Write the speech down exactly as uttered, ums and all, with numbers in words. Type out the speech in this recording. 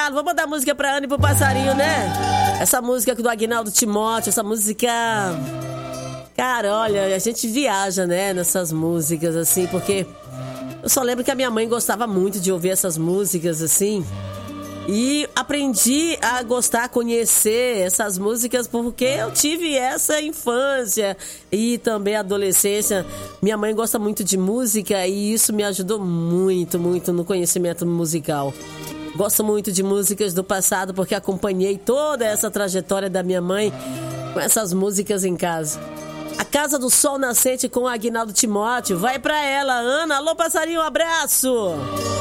intervalo. Vamos mandar música pra Ana e pro Passarinho, né? Essa música do Aguinaldo Timóteo, essa música... Cara, olha, a gente viaja, né, nessas músicas, assim, porque... Eu só lembro que a minha mãe gostava muito de ouvir essas músicas, assim... E aprendi a gostar, a conhecer essas músicas porque eu tive essa infância e também adolescência. Minha mãe gosta muito de música e isso me ajudou muito, muito no conhecimento musical. Gosto muito de músicas do passado porque acompanhei toda essa trajetória da minha mãe com essas músicas em casa. A Casa do Sol Nascente com o Aguinaldo Timóteo. Vai pra ela, Ana. Alô, Passarinho, um abraço!